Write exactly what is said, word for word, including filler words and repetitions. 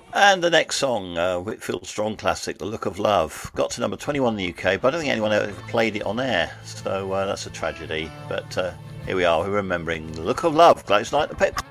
And the next song, uh, Whitfield Strong classic, The Look of Love, got to number twenty-one in the U K, but I don't think anyone ever played it on air, so uh, that's a tragedy. But uh, here we are, we're remembering The Look of Love, Gladys Knight, the Pips.